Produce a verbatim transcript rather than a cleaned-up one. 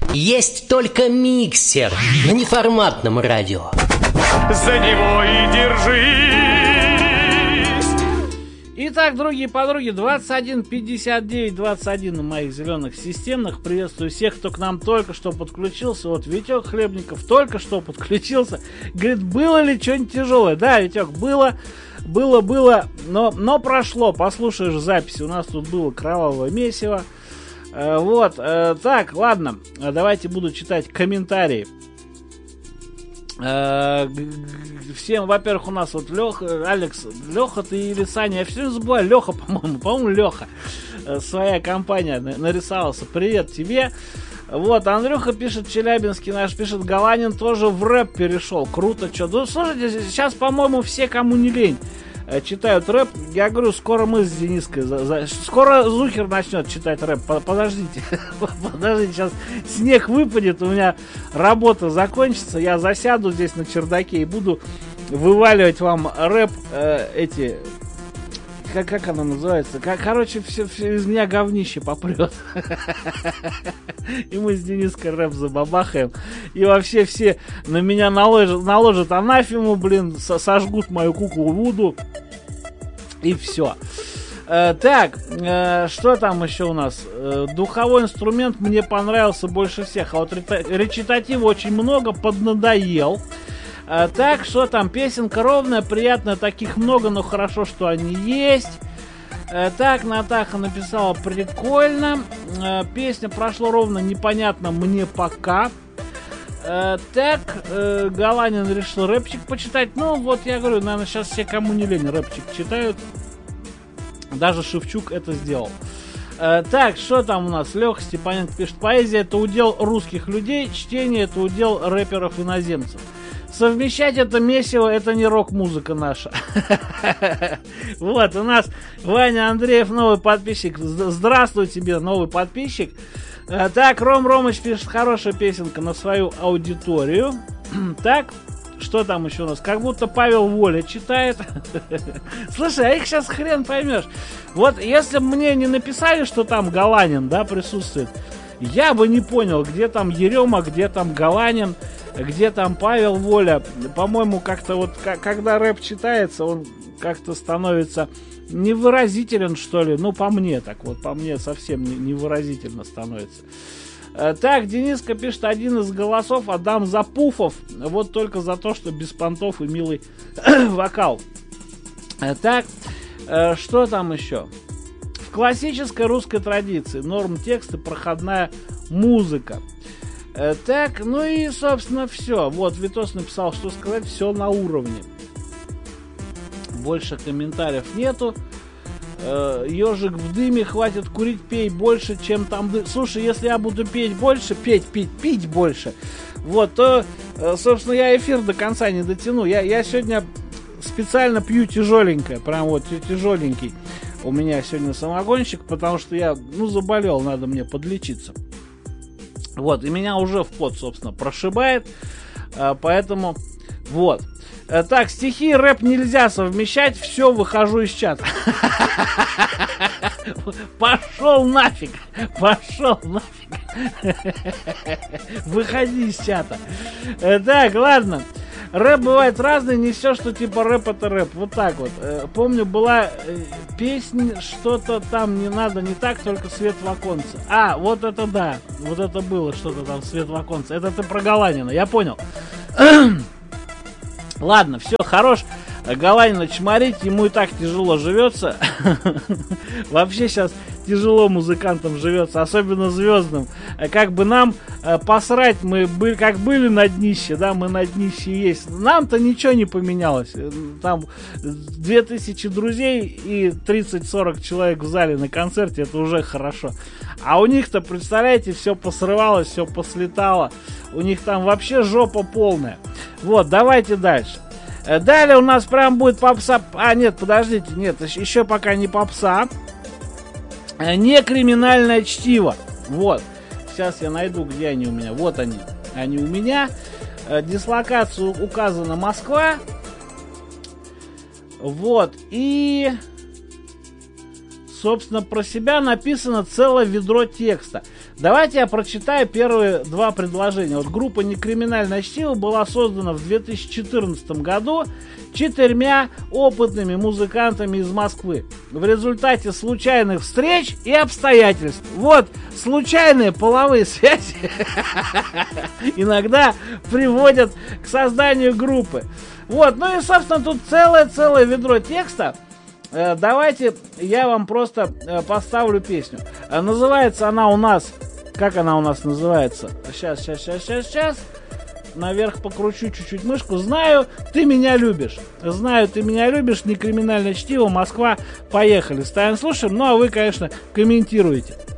Есть только миксер на неформатном радио. За него и держись. Итак, другие подруги, двадцать один пятьдесят девять двадцать один на моих зеленых системных. Приветствую всех, кто к нам только что подключился. Вот Витек Хлебников только что подключился. Говорит, было ли что-нибудь тяжелое? Да, Витек, было. Было, было, но, но прошло. Послушаешь записи, у нас тут было кровавое месиво. Э, вот, э, так, ладно, давайте буду читать комментарии. Э, всем, во-первых, у нас вот Леха, Алекс, Леха ты или Саня, я все забываю, Леха, по-моему, по-моему, Леха, э, своя компания нарисовался. Привет тебе. Вот, Андрюха пишет, Челябинский наш пишет, Галанин тоже в рэп перешел. Круто, что. Ну, слушайте, сейчас, по-моему, все, кому не лень, читают рэп. Я говорю, скоро мы с Дениской, за, за, скоро Зухер начнет читать рэп. Подождите, подождите, сейчас снег выпадет, у меня работа закончится, я засяду здесь на чердаке и буду вываливать вам рэп, э, эти... Как, как оно называется? Как, короче, все, все из меня говнище попрет. И мы с Дениской рэп забабахаем. И вообще все на меня наложат, наложат анафему, блин, сожгут мою куклу Вуду. И все. Э, так, э, что там еще у нас? Э, духовой инструмент мне понравился больше всех. А вот речитатива очень много, поднадоел. А, так, что там, песенка ровная, приятная, таких много, но хорошо, что они есть. А, так, Натаха написала, прикольно. А, песня прошла ровно, непонятно мне пока. А, так, э, Галанин решил рэпчик почитать. Ну, вот я говорю, наверное, сейчас все, кому не лень, рэпчик читают. Даже Шевчук это сделал. А, так, что там у нас? Леха Степаненко пишет, поэзия это удел русских людей, чтение это удел рэперов-иноземцев. Совмещать это месиво, это не рок-музыка наша. Вот, у нас Ваня Андреев, новый подписчик. Здравствуй тебе, новый подписчик. Так, Ром Ромыч пишет, хорошая песенка на свою аудиторию. Так, что там еще у нас? Как будто Павел Воля читает. Слушай, а их сейчас хрен поймешь. Вот, если бы мне не написали, что там Галанин, да, присутствует, я бы не понял, где там Ерема, где там Галанин, где там Павел Воля. По-моему, как-то вот, к- когда рэп читается, он как-то становится невыразителен, что ли. Ну, по мне так вот, по мне совсем не- невыразительно становится. Э, так, Дениска пишет, один из голосов отдам за Пуфов. Вот только за то, что без понтов и милый вокал. Э, так, э, что там еще? В классической русской традиции норм текста, проходная музыка. Э, так, ну и, собственно, все. Вот, Витос написал, что сказать, все на уровне. Больше комментариев нету. Э, ежик в дыме, хватит курить, пей больше, чем там дым. Слушай, если я буду петь больше, петь, пить, пить больше, вот, то, э, собственно, я эфир до конца не дотяну. Я, я сегодня специально пью тяжеленькое, прям вот тяжеленький. У меня сегодня самогонщик, потому что я, ну, заболел, надо мне подлечиться. Вот, и меня уже в пот, собственно, прошибает, а, поэтому, вот. А, так, стихи и рэп нельзя совмещать, все, выхожу из чата. Пошел нафиг, пошел нафиг. Выходи из чата. Так, ладно. Рэп бывает разный, не все, что типа рэп это рэп. Вот так вот. Помню, была песня, что-то там не надо, не так, только свет в оконце. А, вот это да. Вот это было что-то там, свет в оконце. Это ты про Галанина, я понял. Ладно, все, хорош Галанина чморить, ему и так тяжело живется. Вообще сейчас тяжело музыкантам живется, особенно звездным. Как бы нам э, посрать, мы были, как были на днище, да, мы на днище есть. Нам-то ничего не поменялось. Там две тысячи друзей и тридцать-сорок человек в зале на концерте, это уже хорошо. А у них-то, представляете, все посрывалось, все послетало. У них там вообще жопа полная. Вот, давайте дальше. Далее у нас прям будет попса. А, нет, подождите, нет, еще пока не попса. Не криминальное чтиво. Вот. Сейчас я найду, где они у меня. Вот они. Они у меня. Дислокация указана Москва. Вот. И, собственно, про себя написано целое ведро текста. Давайте я прочитаю первые два предложения. Вот группа «Некриминальное чтиво» была создана в две тысячи четырнадцатом году четырьмя опытными музыкантами из Москвы в результате случайных встреч и обстоятельств. Вот, случайные половые связи иногда приводят к созданию группы. Вот, ну и, собственно, тут целое-целое ведро текста. Давайте я вам просто поставлю песню. Называется она у нас... Как она у нас называется? Сейчас, сейчас, сейчас, сейчас, сейчас. Наверх покручу чуть-чуть мышку. Знаю, ты меня любишь. Знаю, ты меня любишь. Некриминальное чтиво. Москва. Поехали. Ставим, слушаем. Ну, а вы, конечно, комментируете.